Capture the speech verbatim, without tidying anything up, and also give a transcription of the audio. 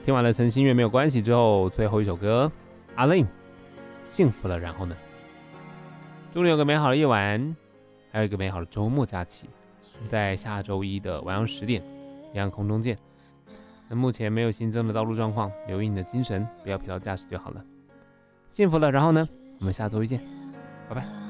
听完了陈星月没有关系之后，最后一首歌阿令幸福了，然后呢？祝你有个美好的夜晚，还有一个美好的周末假期。在下周一的晚上十点，一样空中见。那目前没有新增的道路状况，留意你的精神，不要疲劳驾驶就好了。幸福了，然后呢？我们下周一见，拜拜。